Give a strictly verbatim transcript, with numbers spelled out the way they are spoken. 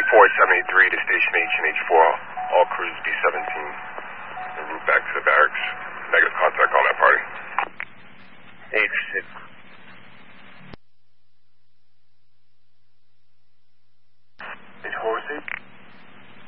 four seventy-three to station H and H four, all crews B seventeen, en route back to the barracks. Negative contact on that party. H six. H four six.